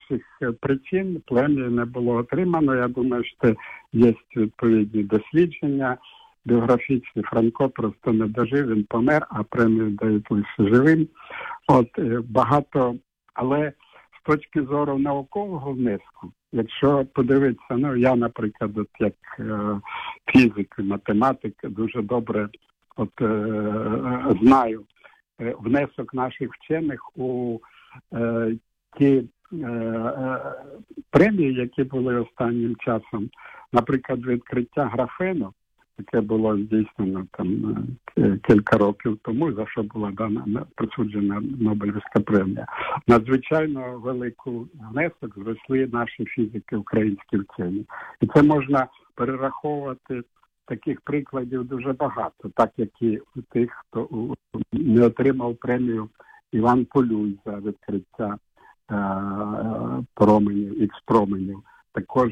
інших причин премії не було отримано. Я думаю, що є відповідні дослідження біографічні. Франко просто не дожив, він помер, а премію дають лише живим. Багато, але з точки зору наукового внеску, якщо подивитися, я, наприклад, як фізик і математик дуже добре знаю внесок наших вчених у ті премії, які були останнім часом. Наприклад, відкриття графену, яке було здійснено кілька років тому, за що була присуджена Нобелівська премія. Надзвичайно велику внесок зросли наші фізики, українські вчені. І це можна перераховувати, таких прикладів дуже багато, так як і у тих, хто не отримав премію Іван Полюй за відкриття променів, ікс-променів. Також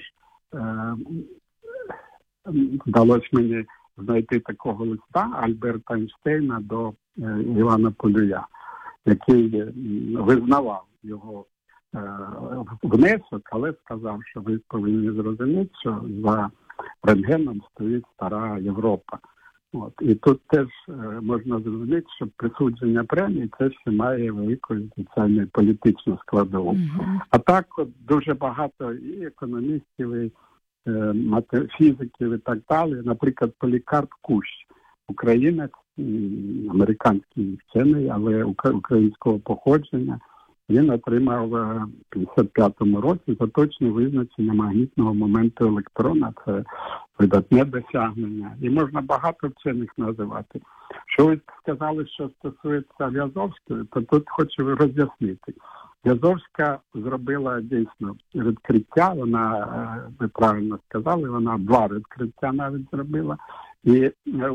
вдалося мені знайти такого листа Альберта Ейнштейна до Івана Полюя, який визнавав його внесок, але сказав, що ви повинні зрозуміти, що за рентгеном стоїть стара Європа. І тут теж можна зрозуміти, що присудження премії це ще має велику, звичайно, політичну складову. Mm-hmm. А так дуже багато і економістів, і фізиків і так далі. Наприклад, Полікарп Кущ, українець, американський вчений, але українського походження. Він отримав в 55-му році за точне визначення магнітного моменту електрона. Це видатне досягнення. І можна багато вчених називати. Що ви сказали, що стосується В'язовської, то тут хочу роз'яснити. В'язовська зробила дійсно відкриття, ви правильно сказали, вона 2 відкриття навіть зробила. І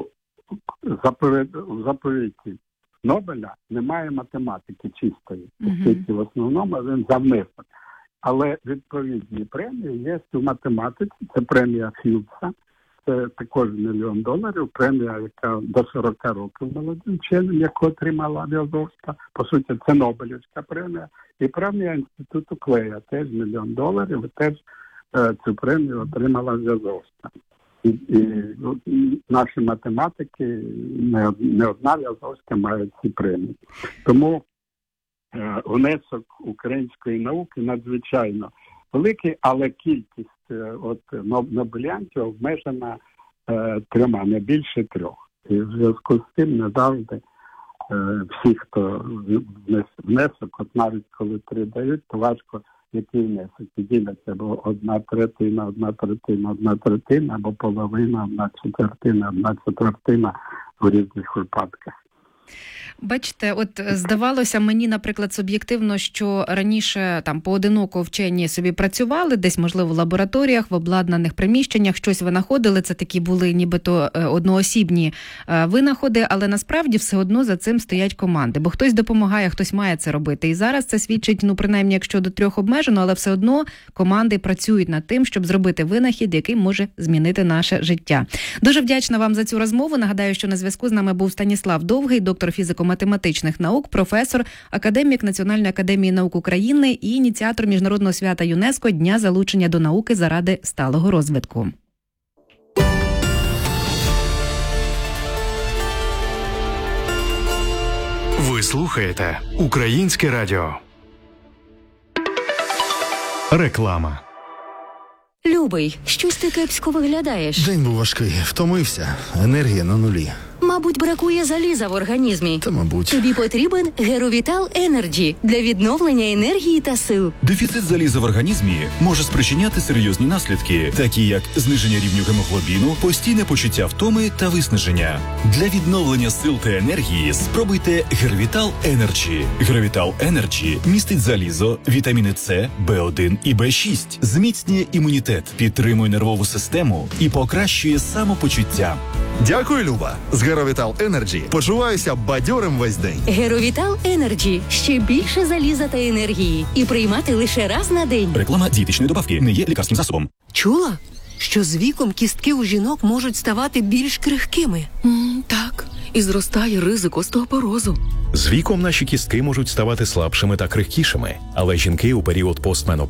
в заповіті Нобеля немає математики чистої, оскільки в основному він за внесок. Але відповідні премії є у математиці, це премія Філдса, це також $1 мільйон, премія, яка до 40 років молодим вченим, яку отримала В'язовська. По суті, це Нобелівська премія. І премія Інституту Клея, теж $1 мільйон, і теж цю премію отримала В'язовська. І наші математики, не одна В'язовська, мають ці премії. Тому внесок української науки надзвичайно великий, але кількість нобеліантів обмежена 3, не більше 3. І в зв'язку з цим не завжди всі, хто внесок, навіть коли 3 дають, то важко, який внесок. І діляться або 1/3, 1/3, 1/3, або половина, 1/4, 1/4 в різних випадках. Бачите, здавалося мені, наприклад, суб'єктивно, що раніше поодиноко вчені собі працювали, десь, можливо, в лабораторіях, в обладнаних приміщеннях, щось винаходили, це такі були нібито одноосібні винаходи, але насправді все одно за цим стоять команди, бо хтось допомагає, хтось має це робити. І зараз це свідчить, принаймні, якщо до 3 обмежено, але все одно команди працюють над тим, щоб зробити винахід, який може змінити наше життя. Дуже вдячна вам за цю розмову. Нагадаю, що на зв'язку з нами був Станіслав Довгий, доктор фізико-математичних наук, професор, академік Національної академії наук України і ініціатор Міжнародного свята ЮНЕСКО Дня залучення до науки заради сталого розвитку. Ви слухаєте Українське радіо. Реклама. Любий, щось ти кепсько виглядаєш. День був важкий, втомився, енергія на нулі. Мабуть, бракує заліза в організмі. Та, мабуть. Тобі потрібен Геровітал Енерджі для відновлення енергії та сил. Дефіцит заліза в організмі може спричиняти серйозні наслідки, такі як зниження рівню гемоглобіну, постійне почуття втоми та виснаження. Для відновлення сил та енергії спробуйте Геровітал Енерджі. Геровітал Енерджі містить залізо, вітаміни С, В1 і В6, зміцнює імунітет, підтримує нервову систему і покращує самопочуття. Дякую, Люба. З Геровітал Енерджі почуваюся бадьорим весь день. Геровітал Енерджі. Ще більше заліза та енергії. І приймати лише раз на день. Реклама дієтичної добавки не є лікарським засобом. Чула, що з віком кістки у жінок можуть ставати більш крихкими? Так. І зростає ризик остеопорозу. З віком наші кістки можуть ставати слабшими та крихкішими, але жінки у період постменопаузи